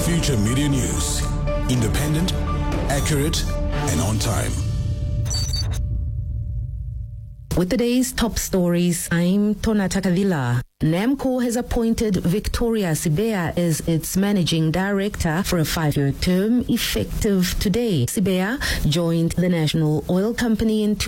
Future Media News. Independent, accurate, and on time. With today's top stories, I'm Tona Takavila. NAMCOR has appointed Victoria Sibeya as its managing director for a 5-year term effective today. Sibeya joined the National Oil Company in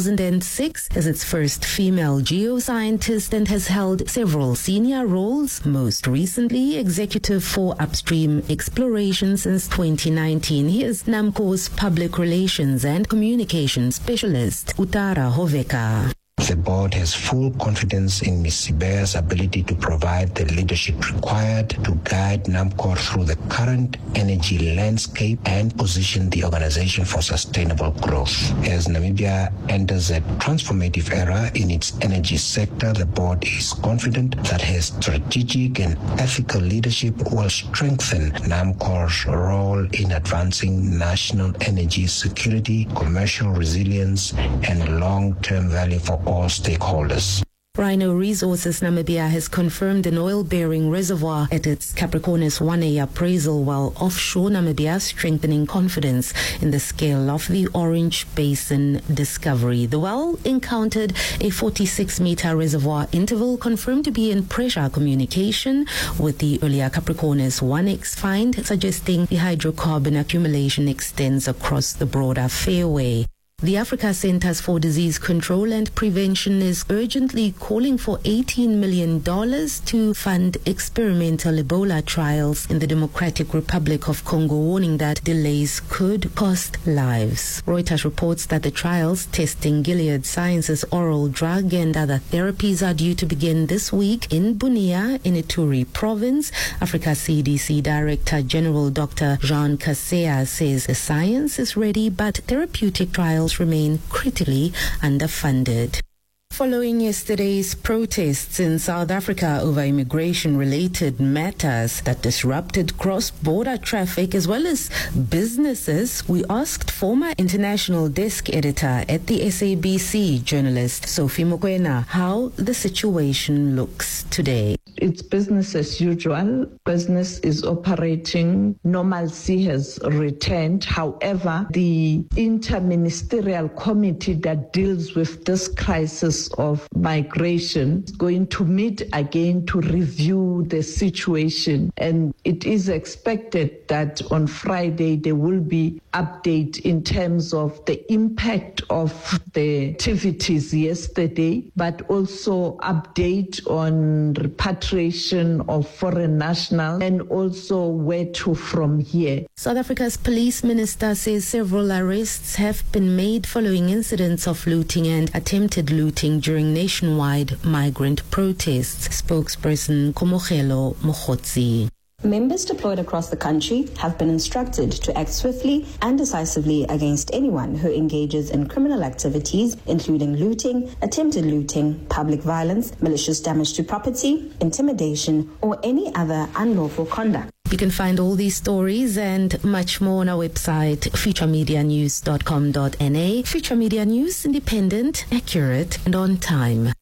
2006 as its first female geoscientist and has held several senior roles, most recently executive for upstream exploration since 2019. Here's NAMCOR's public relations and communications specialist, Utara Hoveka. The board has full confidence in Ms. Sibeya's ability to provide the leadership required to guide NAMCOR through the current energy landscape and position the organization for sustainable growth. As Namibia enters a transformative era in its energy sector, the board is confident that her strategic and ethical leadership will strengthen NAMCOR's role in advancing national energy security, commercial resilience, and long-term value for all stakeholders. Rhino Resources Namibia has confirmed an oil-bearing reservoir at its Capricornus 1A appraisal, while offshore Namibia strengthening confidence in the scale of the Orange Basin discovery. The well encountered a 46-meter reservoir interval confirmed to be in pressure communication with the earlier Capricornus 1X find, suggesting the hydrocarbon accumulation extends across the broader fairway. The Africa Centers for Disease Control and Prevention is urgently calling for $18 million to fund experimental Ebola trials in the Democratic Republic of Congo, warning that delays could cost lives. Reuters reports that the trials testing Gilead Sciences' oral drug and other therapies are due to begin this week in Bunia, in Ituri province. Africa CDC Director General Dr. Jean Kaseya says the science is ready, but therapeutic trials remain critically underfunded. Following yesterday's protests in South Africa over immigration-related matters that disrupted cross-border traffic as well as businesses, we asked former international desk editor at the SABC, journalist Sophie Mokoena, how the situation looks today. It's business as usual. Business is operating. Normalcy has returned. However, the interministerial committee that deals with this crisis of migration is going to meet again to review the situation. And it is expected that on Friday there will be update in terms of the impact of the activities yesterday, but also update on repatriation of foreign nationals and also where to from here. South Africa's police minister says several arrests have been made following incidents of looting and attempted looting during nationwide migrant protests. Spokesperson Komogelo Mogotsi. Members deployed across the country have been instructed to act swiftly and decisively against anyone who engages in criminal activities, including looting, attempted looting, public violence, malicious damage to property, intimidation, or any other unlawful conduct. You can find all these stories and much more on our website, futuremedianews.com.na. Future Media News, independent, accurate, and on time.